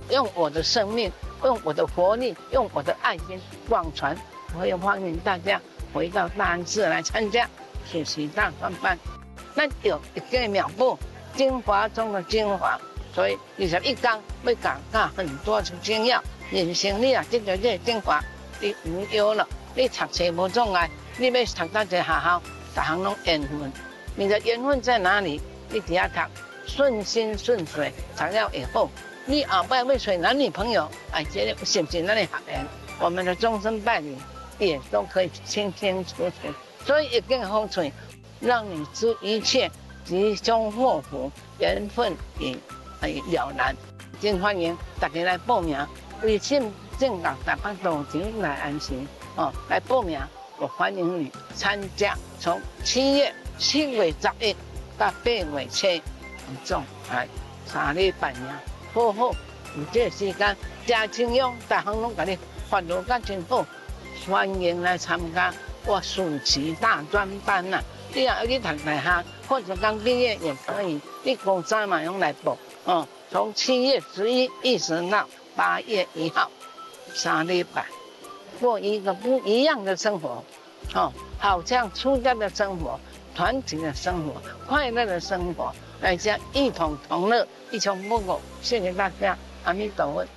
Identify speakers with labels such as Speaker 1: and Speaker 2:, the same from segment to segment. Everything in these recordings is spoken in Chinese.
Speaker 1: 用我的生命，用我的活力，用我的爱心广传。我也欢迎大家回到大安寺来参加学习大专班。咱有一个妙步，精华中的精华。所以21天要教很多的精要，人生你啊，这个精华，你唔要了，你读册无障碍，你要读到一个学校，逐项拢缘分。你的缘分在哪里？你只要读，顺心顺水，材料也好。你后摆要找男女朋友，哎，这个是不是咱的学员？我们的终身伴侣也都可以清清楚楚。所以一根风水，让你知一切吉凶祸福，缘分也了然。真欢迎大家来报名，微信正港台北路前来安心哦，来报名，我欢迎你参加。从7月11到8月7，总3礼拜呀，好好有这个时间，真清用，逐项拢给你发落甲真好，欢迎来参加我暑期大专班呐！你若要去读大学，或者刚毕业也可以，你高三嘛用来报哦。从7月11一直到8月1号，3礼拜，过一个不一样的生活，哦，好像出家的生活、团体的生活、快乐的生活，大家一同同乐，一穷不苟。谢谢大家，阿弥陀佛。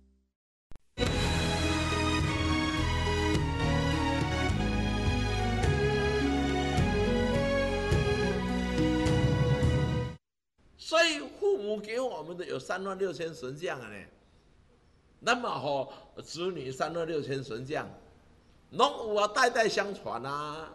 Speaker 2: 所以父母给我们的有36000神将啊呢，那么吼子女36000神将，拢有啊代代相传啊。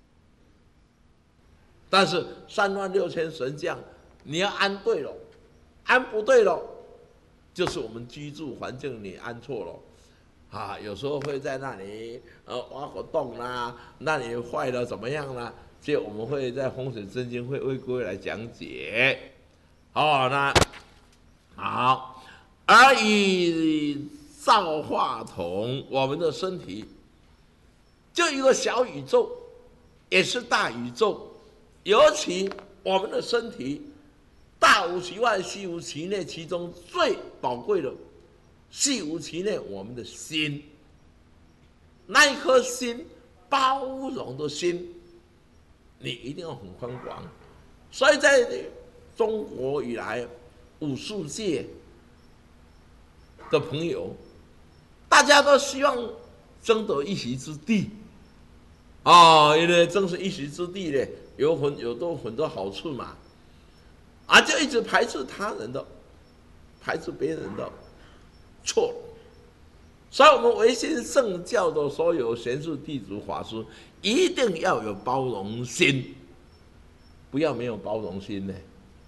Speaker 2: 但是36000神将，你要安对了，安不对了，就是我们居住环境你安错了，啊，有时候会在那里挖个洞啦，那里坏了怎么样啦？这我们会在风水真经会为各位来讲解。哦，那好，而以造化同，我们的身体就一个小宇宙，也是大宇宙。尤其我们的身体，大无其外，细无其内，其中最宝贵的，细无其内，我们的心，那一颗心，包容的心，你一定要很宽广。所以在中国以来，武术界的朋友，大家都希望争得一席之地啊，因为争是一席之地呢，有很多好处嘛，啊，就一直排斥他人的，排斥别人的，错了。所以，我们维新圣教的所有贤士弟子法师，一定要有包容心，不要没有包容心呢。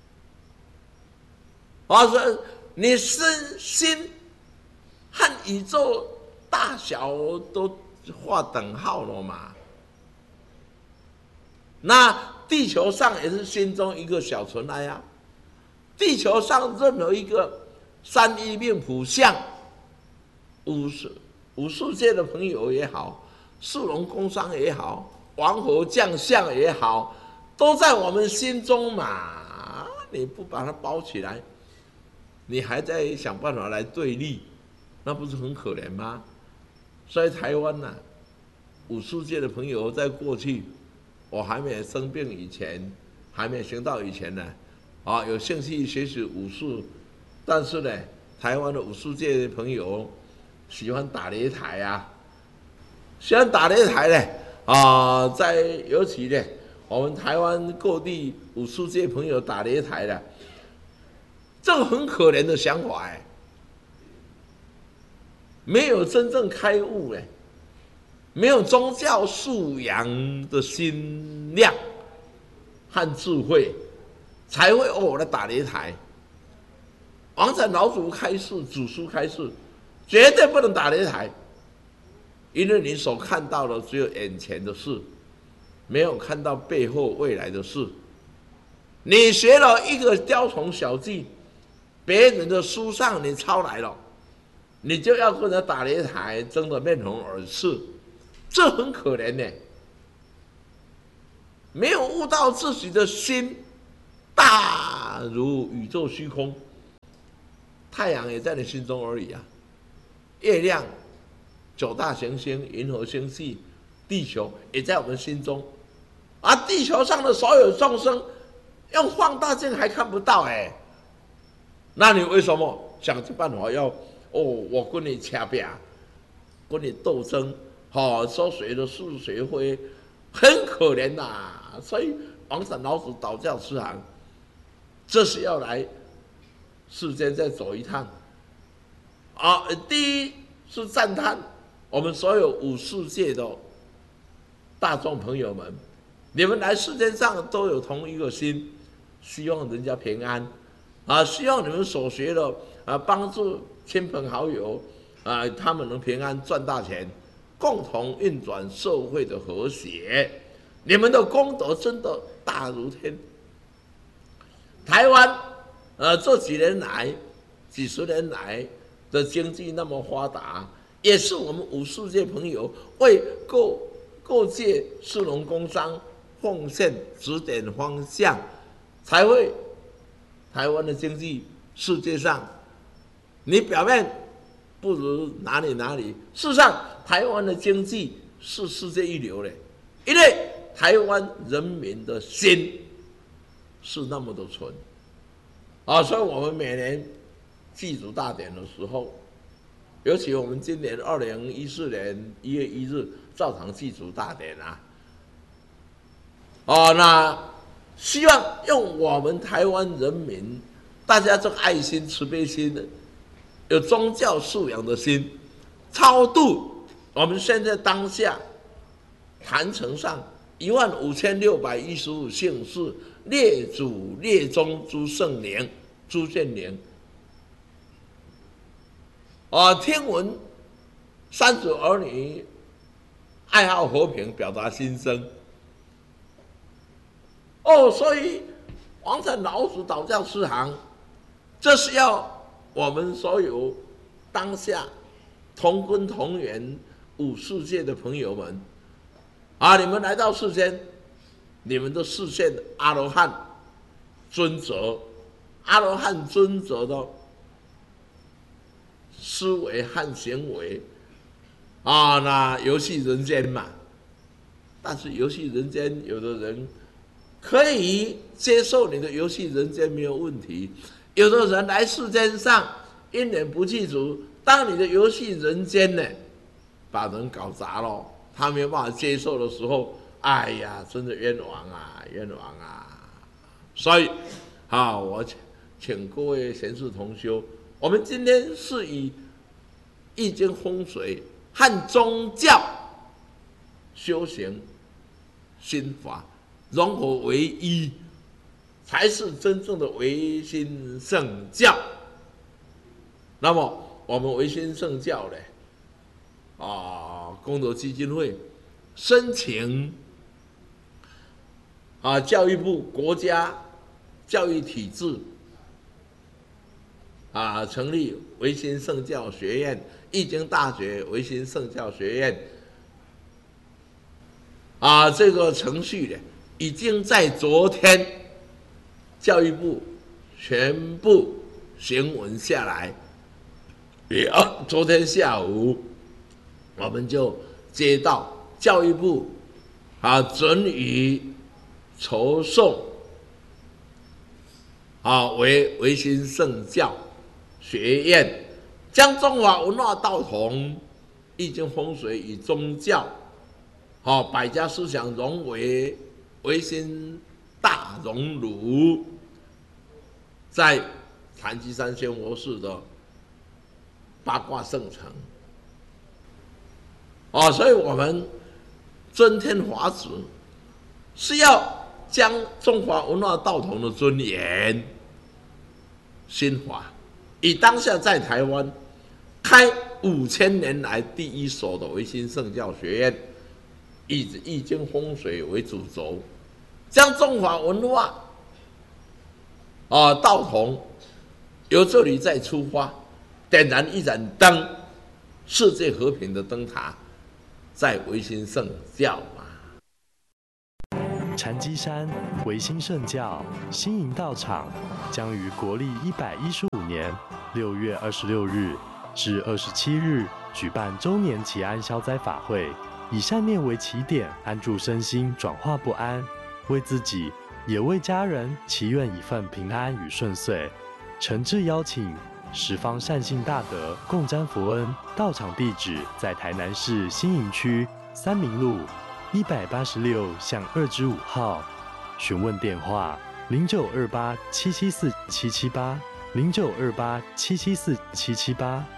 Speaker 2: 说你心和宇宙大小都划等号了嘛？那地球上也是心中一个小尘埃啊。地球上任何一个三一命谱相，武术界的朋友也好，士农工商也好，王侯将相也好，都在我们心中嘛。你不把它包起来，你还在想办法来对立，那不是很可怜吗？所以台湾呐，武术界的朋友在过去，我还没生病以前，还没行道以前呢，有兴趣学习武术，但是呢，台湾的武术界的朋友喜欢打擂台啊，喜欢打擂台呢，在尤其呢，我们台湾各地武术界朋友打擂台的。这个很可怜的想法没有真正开悟没有宗教素养的心量和智慧，才会来打擂台。王禅老祖开示，祖师开示，绝对不能打擂台，因为你所看到的只有眼前的事，没有看到背后未来的事。你学了一个雕虫小技，别人的书上你抄来了，你就要跟人打擂台，争得面红耳赤，这很可怜没有悟到自己的心大如宇宙虚空， 太阳也在你心中而已啊，月亮、9大行星、银河星系、地球也在我们心中，而地球上的所有众生，用放大镜还看不到哎，那你为什么想尽办法要我跟你掐架，跟你斗争？说谁的是谁非，很可怜呐。所以王禅老子导教师行，这是要来世间再走一趟啊。第一是赞叹我们所有五世界的大众朋友们，你们来世间上都有同一个心，希望人家平安啊，希望你们所学的帮助亲朋好友他们能平安赚大钱，共同运转社会的和谐。你们的功德真的大如天。台湾这几年来、几十年来的经济那么发达，也是我们五世界朋友为各界士农工商奉献指点方向，才会台湾的经济世界上，你表面不如哪里，事实上台湾的经济是世界一流的，因为台湾人民的心是那么的纯所以我们每年祭祖大典的时候，尤其我们今年2014年1月1日照常祭祖大典那希望用我们台湾人民大家这个爱心、慈悲心的，有宗教素养的心，超度我们现在当下坛城上15615姓氏列祖列宗诸圣灵、诸眷灵听闻三子儿女爱好和平，表达心声所以王禅老子导教师行，这是要我们所有当下同根同源五世界的朋友们你们来到世间，你们的视线阿罗汉尊者，阿罗汉尊者的思维和行为那游戏人间嘛。但是游戏人间，有的人可以接受你的游戏人间没有问题，有的人来世间上因缘不具足，当你的游戏人间呢把人搞砸了，他没有办法接受的时候，哎呀，真的冤枉啊，冤枉啊！所以我请各位贤士同修，我们今天是以易经风水和宗教修行心法融合为一，才是真正的唯心圣教。那么我们唯心圣教呢功德基金会申请教育部国家教育体制成立唯心圣教学院，易经大学唯心圣教学院这个程序呢，已经在昨天教育部全部行文下来，昨天下午我们就接到教育部准予筹送为唯心圣教学院，将中华文化道统、易经风水与宗教百家思想融为唯心大熔炉，在禅机山仙佛寺的八卦圣城所以我们尊天法旨是要将中华文化道统的尊严心法，以当下在台湾开5000年来第一所的唯心圣教学院，以易经风水为主轴，将中华文化道统由这里再出发，点燃一盏灯，世界和平的灯塔在唯心圣教
Speaker 3: 禅机山唯心圣教新营道场将于国历115年 6月26日至27日举办周年祈安消灾法会，以善念为起点，安住身心，转化不安，为自己也为家人祈愿一份平安与顺遂。诚挚邀请十方善信大德共沾佛恩。到场地址在台南市新营区三民路186巷2-5号。询问电话0928774778，0928774778。